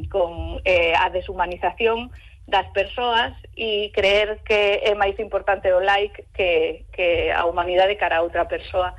con a deshumanización das persoas e creer que é máis importante o like que a humanidade cara a outra persoa.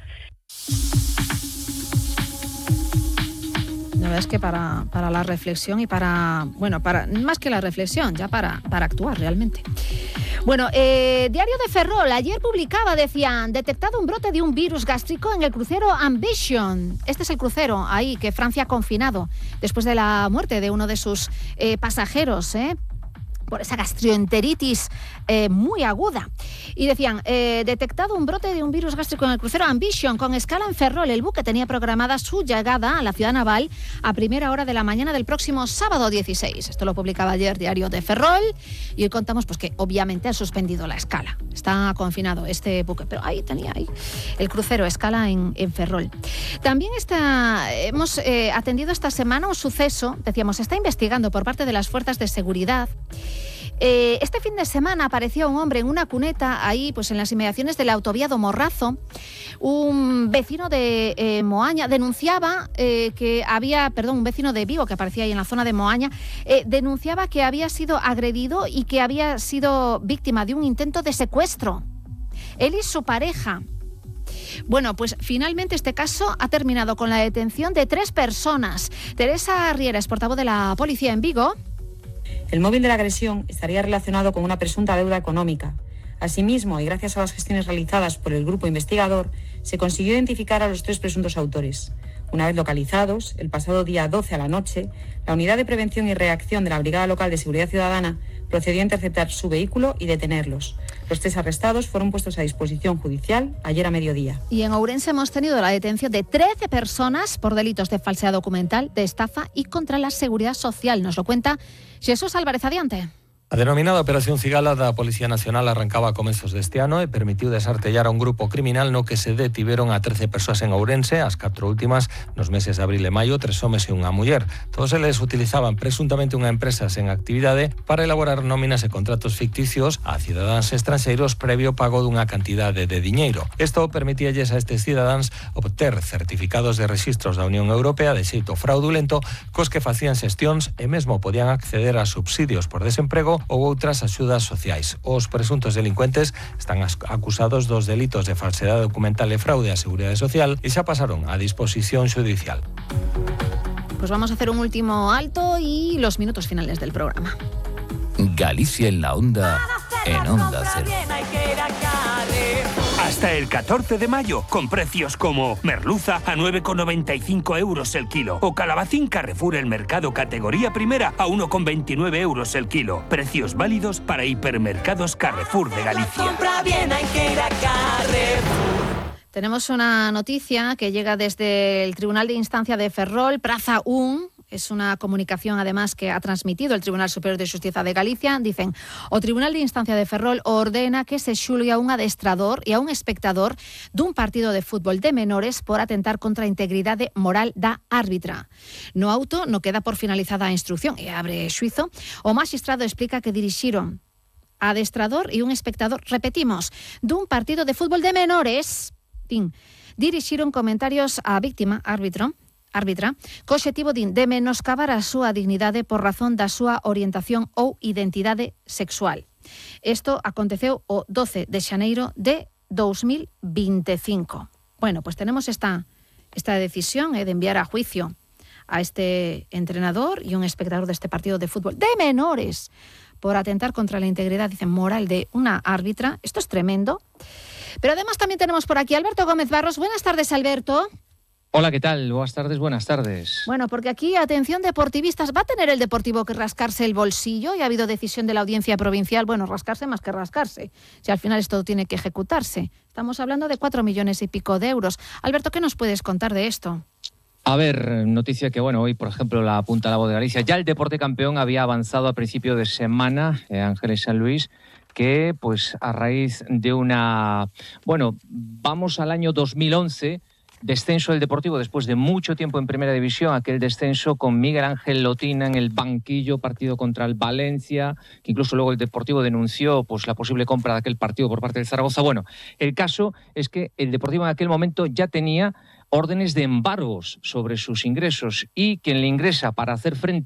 La verdad es que para la reflexión y para más que la reflexión, ya para actuar realmente. Bueno, Diario de Ferrol, ayer publicaba, decían, detectado un brote de un virus gástrico en el crucero Ambition. Este es el crucero ahí que Francia ha confinado después de la muerte de uno de sus pasajeros, por esa gastroenteritis muy aguda. Y decían, detectado un brote de un virus gástrico en el crucero Ambition con escala en Ferrol. El buque tenía programada su llegada a la ciudad naval a primera hora de la mañana del próximo sábado 16. Esto lo publicaba ayer Diario de Ferrol y hoy contamos pues que obviamente han suspendido la escala. Está confinado este buque, pero ahí tenía el crucero, escala en Ferrol. También hemos atendido esta semana un suceso, decíamos, se está investigando por parte de las fuerzas de seguridad. Este fin de semana apareció un hombre en una cuneta ahí, pues en las inmediaciones de la autovía do Morrazo. Un vecino de Moaña denunciaba un vecino de Vigo que aparecía ahí en la zona de Moaña, denunciaba que había sido agredido y que había sido víctima de un intento de secuestro. Él y su pareja. Bueno, pues finalmente este caso ha terminado con la detención de 3 personas. Teresa Riera es portavoz de la policía en Vigo. El móvil de la agresión estaría relacionado con una presunta deuda económica. Asimismo, y gracias a las gestiones realizadas por el grupo investigador, se consiguió identificar a los 3 presuntos autores. Una vez localizados, el pasado día 12 a la noche, la Unidad de Prevención y Reacción de la Brigada Local de Seguridad Ciudadana procedió a interceptar su vehículo y detenerlos. Los 3 arrestados fueron puestos a disposición judicial ayer a mediodía. Y en Ourense hemos tenido la detención de 13 personas por delitos de falsedad documental, de estafa y contra la seguridad social. Nos lo cuenta Jesús Álvarez Adiante. A denominada Operación Cigala da Policía Nacional arrancaba a comezos deste ano e permitiu desartellar a un grupo criminal no que se detiveron a 13 persoas en Ourense, as 4 últimas nos meses de abril e maio, 3 homes e unha muller. Todos eles utilizaban presuntamente unha empresa sen actividade para elaborar nóminas e contratos ficticios a cidadáns estranxeiros previo pago dunha cantidade de diñeiro. Isto permitíalles a estes cidadáns obter certificados de rexistros da Unión Europea de xeito fraudulento cos que facían xestións e mesmo podían acceder a subsidios por desemprego ou outras axudas sociais. Os presuntos delincuentes están acusados dos delitos de falsedade documental e fraude á Seguridade Social e xa pasaron a disposición judicial. Pues vamos a hacer un último alto y los minutos finales del programa. Galicia en la onda, en Onda Cero. Hasta el 14 de mayo, con precios como merluza a 9,95 euros el kilo o calabacín Carrefour el mercado categoría primera a 1,29 euros el kilo. Precios válidos para hipermercados Carrefour de Galicia. Tenemos una noticia que llega desde el Tribunal de Instancia de Ferrol, Praza 1. Es una comunicación, además, que ha transmitido el Tribunal Superior de Xustiza de Galicia. Dicen, o Tribunal de Instancia de Ferrol ordena que se xulgue a un adestrador e a un espectador dun partido de fútbol de menores por atentar contra a integridade moral da árbitra. No auto no queda por finalizada a instrucción e abre xuizo. O magistrado explica que dirixiron adestrador e un espectador, repetimos, dun partido de fútbol de menores, dirixiron comentarios á víctima, árbitra, co obxectivo de menoscabar a súa dignidade por razón da súa orientación ou identidade sexual. Isto aconteceu o 12 de xaneiro de 2025. Bueno, pues tenemos esta decisión de enviar a juicio a este entrenador y un espectador de este partido de fútbol de menores por atentar contra la integridad, dicen, moral de una árbitra. Esto es tremendo. Pero además también tenemos por aquí a Alberto Gómez Barros. Buenas tardes, Alberto. Hola, ¿qué tal? Buenas tardes. Bueno, porque aquí, atención deportivistas, ¿va a tener el Deportivo que rascarse el bolsillo? Y ha habido decisión de la Audiencia Provincial, bueno, rascarse más que rascarse, si al final esto tiene que ejecutarse. Estamos hablando de 4 millones y pico de euros. Alberto, ¿qué nos puedes contar de esto? A ver, noticia que, bueno, hoy, por ejemplo, la apunta La Voz de Galicia. Ya el Deporte Campeón había avanzado a principio de semana, Ángeles San Luis, que, pues, a raíz de vamos al año 2011, descenso del Deportivo después de mucho tiempo en Primera División, aquel descenso con Miguel Ángel Lotina en el banquillo, partido contra el Valencia, que incluso luego el Deportivo denunció pues la posible compra de aquel partido por parte del Zaragoza. Bueno, el caso es que el Deportivo en aquel momento ya tenía órdenes de embargos sobre sus ingresos y quien le ingresa para hacer frente